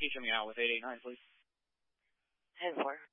you show me out with 889, please? 10-4.